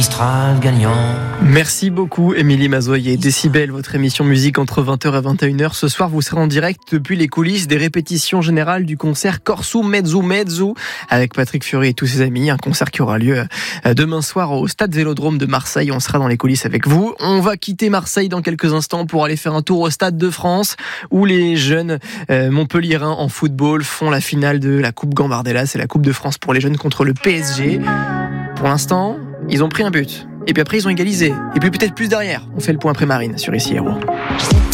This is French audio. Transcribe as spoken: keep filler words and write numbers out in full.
Mistral gagnant. Merci beaucoup Émilie Mazoyer. Décibel, votre émission musique entre vingt heures et vingt et une heures. Ce soir, vous serez en direct depuis les coulisses des répétitions générales du concert Corso Mezzo Mezzo avec Patrick Fiori et tous ses amis. Un concert qui aura lieu demain soir au Stade Vélodrome de Marseille. On sera dans les coulisses avec vous. On va quitter Marseille dans quelques instants pour aller faire un tour au Stade de France où les jeunes euh, montpelliérains en football font la finale de la Coupe Gambardella. C'est la Coupe de France pour les jeunes contre le P S G. Pour l'instant, ils ont pris un but. Et puis après, ils ont égalisé. Et puis peut-être plus derrière. On fait le point après Marine sur Ici Héros.